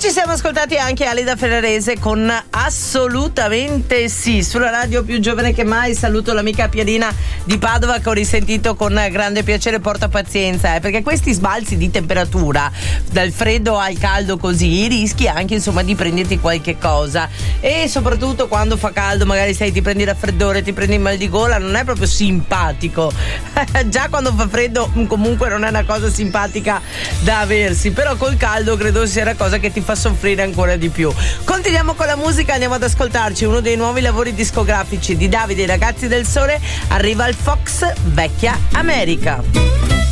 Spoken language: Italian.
ci siamo ascoltati anche Alida Ferrarese con Assolutamente sì, sulla radio più giovane che mai. Saluto l'amica Pierina di Padova che ho risentito con grande piacere. Porta pazienza, perché questi sbalzi di temperatura dal freddo al caldo così rischi anche insomma di prenderti qualche cosa, e soprattutto quando fa caldo magari ti prendi raffreddore, ti prendi il mal di gola, non è proprio simpatico. Già quando fa freddo comunque non è una cosa simpatica da aversi, però col caldo credo sia una cosa che ti fa soffrire ancora di più. Continuiamo con la musica, andiamo ad ascoltarci uno dei nuovi lavori discografici di Davide e i Ragazzi del Sole. Arriva il Fox Vecchia America.